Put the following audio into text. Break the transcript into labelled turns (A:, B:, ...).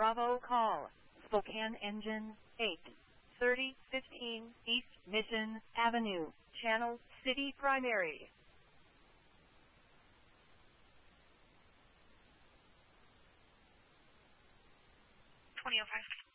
A: Bravo call, Spokane Engine 83015 East Mission Avenue, Channel City Primary.
B: 2005.